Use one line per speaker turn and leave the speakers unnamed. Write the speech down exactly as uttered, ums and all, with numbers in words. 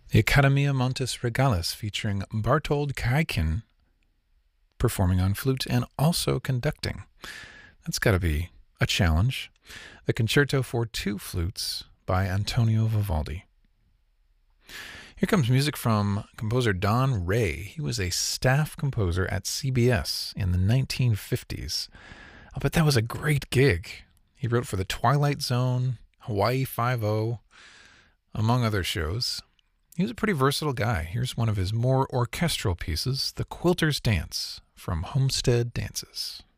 The Accademia Montes Regalis, featuring Bartold Kaikin performing on flute and also conducting. That's got to be a challenge. The Concerto for Two Flutes by Antonio Vivaldi. Here comes music from composer Don Ray. He was a staff composer at C B S in the nineteen fifties. I'll bet that was a great gig. He wrote for The Twilight Zone, Hawaii Five-O, among other shows. He was a pretty versatile guy. Here's one of his more orchestral pieces, The Quilter's Dance, from Homestead Dances.